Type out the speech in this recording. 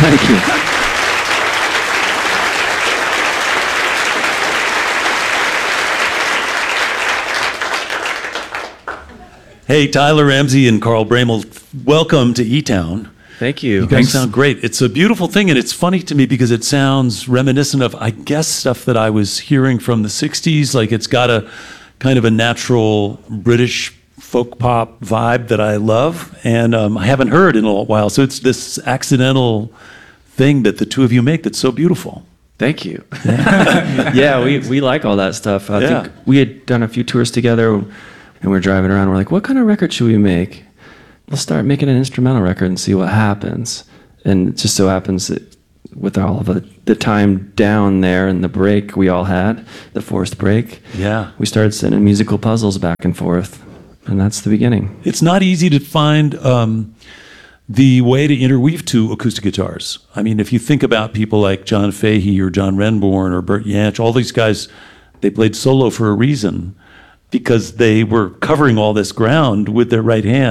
Thank you. Hey, Tyler Ramsey and Carl Bramel, welcome to E-Town. Thank you. You guys sound great. It's a beautiful thing, and it's funny to me because it sounds reminiscent of, I guess, stuff that I was hearing from the 60s. Like, it's got a kind of a natural British folk pop vibe that I love, and I haven't heard in a while. So it's this accidental thing that the two of you make that's so beautiful. Thank you. Yeah, we like all that stuff. I think we had done a few tours together, and we're driving around. We're like, what kind of record should we make? Let's start making an instrumental record and see what happens. And it just so happens that with all of the time down there and the break we all had, the forced break, we started sending musical puzzles back and forth. And that's the beginning. It's not easy to find the way to interweave two acoustic guitars. I mean, if you think about people like John Fahey or John Renbourn or Bert Jansch, all these guys, they played solo for a reason, because they were covering all this ground with their right hand.